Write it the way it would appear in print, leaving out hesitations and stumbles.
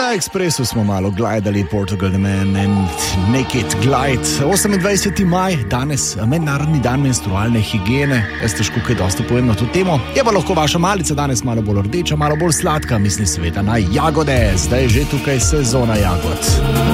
Na Ekspresu smo malo glidali Portugal the Man and Naked Glide. 28. maj, danes mednarodni dan menstrualne higiene. Jaz težko kaj dosti povem na to temo. Je pa lahko vaša malica danes malo bolj rdeča, malo bolj sladka, mislim seveda na jagode. Zdaj je že tukaj sezona jagod.